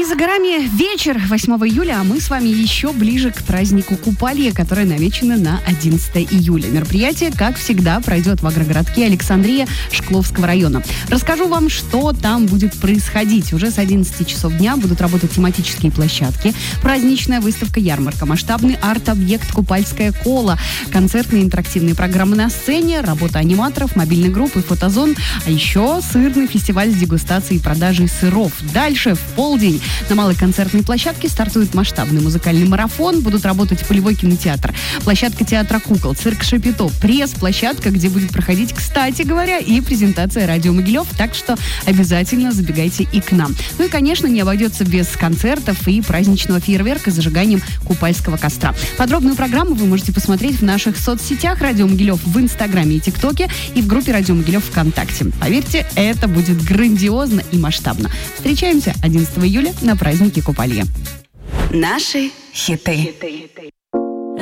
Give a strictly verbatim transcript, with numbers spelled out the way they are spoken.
за горами вечер восьмого июля, а мы с вами еще ближе к празднику Купалье, которое намечено на одиннадцатое июля. Мероприятие, как всегда, пройдет в агрогородке Александрия Шкловского района. Расскажу вам, что там будет происходить. Уже с одиннадцати часов дня будут работать тематические площадки, праздничная выставка-ярмарка, масштабный арт-объект «Купальская кола», концертные интерактивные программы на сцене, работа аниматоров, мобильной группы, фотозон, а еще сырный фестиваль с дегустацией и продажей сыров. Дальше в полдень на малой концертной площадке стартует масштабный музыкальный марафон. Будут работать полевой кинотеатр, площадка театра кукол, цирк Шапито, пресс-площадка, где будет проходить, кстати говоря, и презентация радио Могилев. Так что обязательно забегайте и к нам. Ну и, конечно, не обойдется без концертов и праздничного фейерверка с зажиганием купальского костра. Подробную программу вы можете посмотреть в наших соцсетях Радио Могилев в Инстаграме и ТикТоке и в группе Радио Могилев ВКонтакте. Поверьте, это будет грандиозно и масштабно. Встречаемся одиннадцатого июля на празднике Купалье. Наши хиты.